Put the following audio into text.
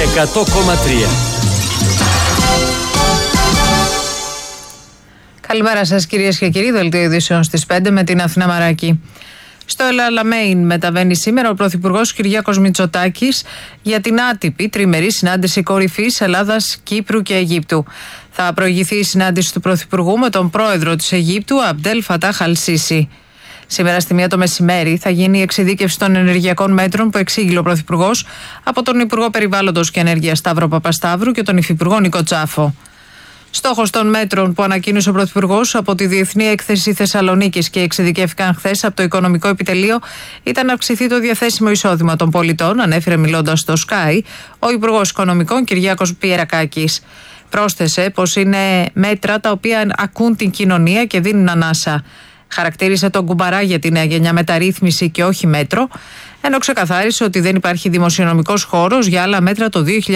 100,3. Καλημέρα σας κυρίες και κύριοι, δελτίο ειδήσεων στις 5 με την Αθηνά Μαράκη. Στο Ελαλαμέιν μεταβαίνει σήμερα ο Πρωθυπουργός Κυριάκος Μητσοτάκης για την άτυπη τριμερή συνάντηση κορυφής Ελλάδας, Κύπρου και Αιγύπτου. Θα προηγηθεί η συνάντηση του Πρωθυπουργού με τον πρόεδρο της Αιγύπτου, Αμπτέλ Φατάχ Αλ-Σίσι. Σήμερα στη 1 το μεσημέρι θα γίνει η εξειδίκευση των ενεργειακών μέτρων που εξήγηλε ο Πρωθυπουργός από τον Υπουργό Περιβάλλοντος και Ενέργειας Σταύρο Παπασταύρου και τον Υφυπουργό Νίκο Τσάφο. Στόχος των μέτρων που ανακοίνωσε ο Πρωθυπουργός από τη Διεθνή Έκθεση Θεσσαλονίκης και εξειδικεύτηκαν χθες από το Οικονομικό Επιτελείο ήταν να αυξηθεί το διαθέσιμο εισόδημα των πολιτών, ανέφερε μιλώντας στο Sky ο Υπουργός Οικονομικών Κυριάκος Πιερακάκης. Πρόσθεσε πως είναι μέτρα τα οποία ακούν την κοινωνία και δίνουν ανάσα. Χαρακτήρισε τον κουμπαρά για τη νέα γενιά μεταρρύθμιση και όχι μέτρο, ενώ ξεκαθάρισε ότι δεν υπάρχει δημοσιονομικός χώρος για άλλα μέτρα το 2023.